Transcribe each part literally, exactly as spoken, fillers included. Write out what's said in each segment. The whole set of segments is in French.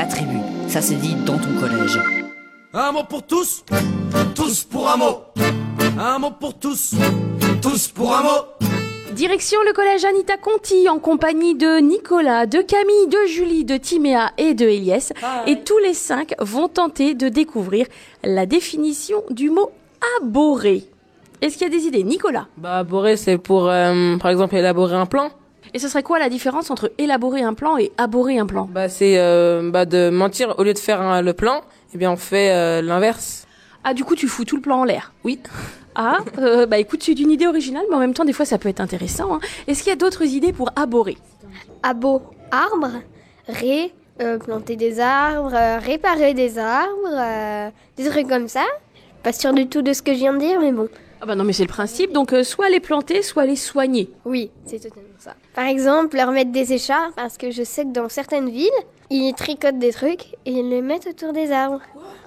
La tribu, ça se dit dans ton collège. Un mot pour tous, tous pour un mot. Un mot pour tous, tous pour un mot. Direction le collège Anita Conti en compagnie de Nicolas, de Camille, de Julie, de Timéa et de Eliès. Hi. Et tous les cinq vont tenter de découvrir la définition du mot aborrer. Est-ce qu'il y a des idées, Nicolas? Bah, aborrer, c'est pour, euh, par exemple, élaborer un plan. Et ce serait quoi la différence entre élaborer un plan et aborrer un plan? Bah, c'est euh, bah, de mentir. Au lieu de faire un, le plan, eh bien, on fait euh, l'inverse. Ah, du coup, tu fous tout le plan en l'air? Oui. Ah, euh, bah écoute, c'est une idée originale, mais en même temps, des fois, ça peut être intéressant. Hein. Est-ce qu'il y a d'autres idées pour aborrer? Abo, arbre, ré, euh, planter des arbres, euh, réparer des arbres, euh, des trucs comme ça. Pas sûr du tout de ce que je viens de dire, mais bon. Ah bah non, mais c'est le principe, donc euh, soit les planter, soit les soigner. Oui, c'est totalement ça. Par exemple, leur mettre des écharpes, parce que je sais que dans certaines villes, ils tricotent des trucs et ils les mettent autour des arbres.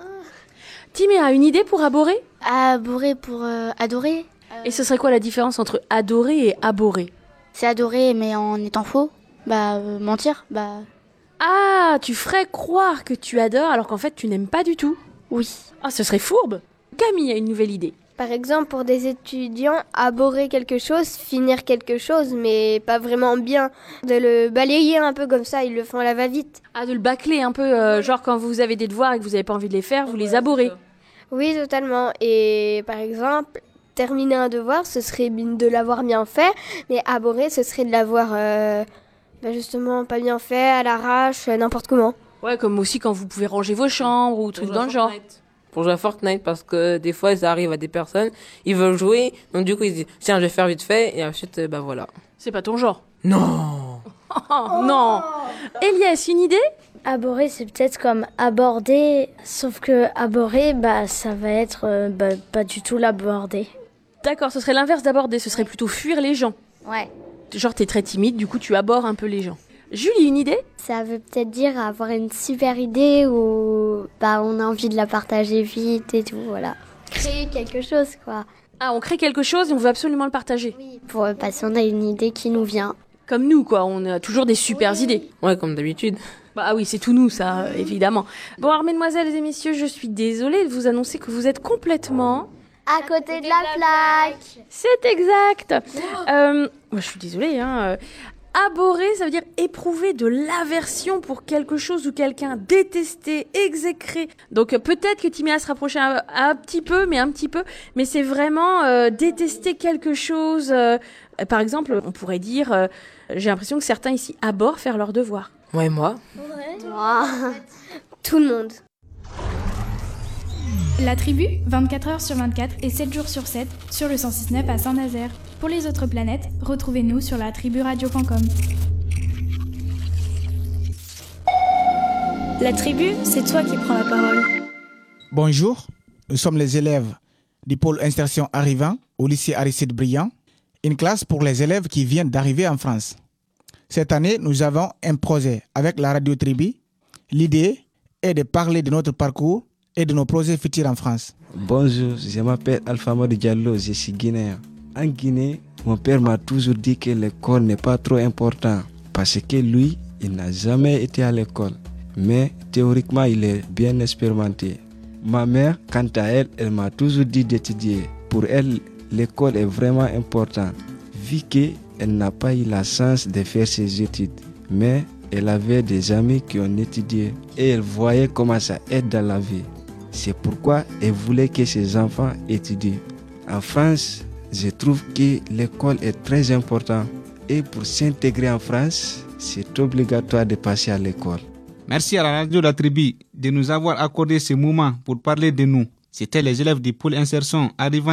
Timé a une idée pour aborrer? Aborrer pour euh, adorer. Euh... Et ce serait quoi la différence entre adorer et aborrer? C'est adorer, mais en étant faux. Bah, euh, mentir, bah... Ah, tu ferais croire que tu adores alors qu'en fait tu n'aimes pas du tout? Oui. Ah, ce serait fourbe. Camille a une nouvelle idée. Par exemple, pour des étudiants, aborrer quelque chose, finir quelque chose, mais pas vraiment bien. De le balayer un peu comme ça, ils le font à la va-vite. Ah, de le bâcler un peu, euh, genre quand vous avez des devoirs et que vous n'avez pas envie de les faire, vous les aborrez. Oui, totalement. Et par exemple, terminer un devoir, ce serait de l'avoir bien fait, mais aborrer, ce serait de l'avoir euh, bah justement pas bien fait, à l'arrache, n'importe comment. Ouais, comme aussi quand vous pouvez ranger vos chambres ou trucs dans le genre. Pour jouer à Fortnite, parce que des fois, ça arrive à des personnes, ils veulent jouer, donc du coup, ils disent, tiens, je vais faire vite fait, et ensuite, bah voilà. C'est pas ton genre. Non. Oh, non. Elias, une idée? Aborrer, c'est peut-être comme aborder, sauf que aborder, bah, ça va être euh, bah, pas du tout l'aborder. D'accord, ce serait l'inverse d'aborder, ce serait plutôt fuir les gens. Ouais. Genre, t'es très timide, du coup, tu abordes un peu les gens. Julie, une idée? Ça veut peut-être dire avoir une super idée ou bah, on a envie de la partager vite et tout, voilà. Créer quelque chose, quoi. Ah, on crée quelque chose et on veut absolument le partager. Oui, pour parce qu'on a une idée qui nous vient. Comme nous, quoi, on a toujours des super oui. idées. Ouais, comme d'habitude. Bah ah oui, c'est tout nous, ça, euh, évidemment. Bon, alors, mesdemoiselles et messieurs, je suis désolée de vous annoncer que vous êtes complètement... à côté de la plaque. C'est exact. Euh, moi, je suis désolée, hein... Euh, Aborrer, ça veut dire éprouver de l'aversion pour quelque chose ou quelqu'un, détester, exécrer. Donc peut-être que Timéa se rapprochait un, un petit peu, mais un petit peu, mais c'est vraiment euh, détester quelque chose. Euh, par exemple, on pourrait dire, euh, j'ai l'impression que certains ici abhorrent faire leurs devoirs. Ouais, moi. Ouais. Toi. Tout le monde. La tribu, vingt-quatre heures sur vingt-quatre et sept jours sur sept, sur le cent six neuf à Saint-Nazaire. Pour les autres planètes, retrouvez-nous sur la tribu radio point com. La tribu, c'est toi qui prends la parole. Bonjour, nous sommes les élèves du pôle insertion arrivant au lycée Aristide Briand, une classe pour les élèves qui viennent d'arriver en France. Cette année, nous avons un projet avec la radio tribu. L'idée est de parler de notre parcours et de nos projets futurs en France. Bonjour, je m'appelle Alpha Modou Diallo, je suis guinéen. En Guinée, mon père m'a toujours dit que l'école n'est pas trop important parce que lui, il n'a jamais été à l'école. Mais théoriquement, il est bien expérimenté. Ma mère, quant à elle, elle m'a toujours dit d'étudier. Pour elle, l'école est vraiment importante, vu qu'elle n'a pas eu la chance de faire ses études. Mais elle avait des amis qui ont étudié et elle voyait comment ça aide dans la vie. C'est pourquoi elle voulait que ses enfants étudient. En France, je trouve que l'école est très importante et pour s'intégrer en France, c'est obligatoire de passer à l'école. Merci à la radio de la tribu de nous avoir accordé ce moment pour parler de nous. C'était les élèves du pôle insertion arrivant